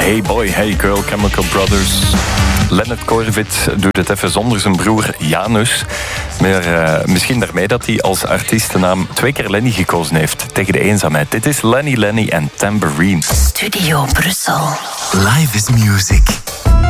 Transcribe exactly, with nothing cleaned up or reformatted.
Hey Boy, Hey Girl, Chemical Brothers. Leonard Korvit doet het even zonder zijn broer Janus. Maar uh, misschien daarmee dat hij als artiestennaam twee keer Lenny gekozen heeft tegen de eenzaamheid. Dit is Lenny Lenny en Tambourine. Studio Brussel. Live is music.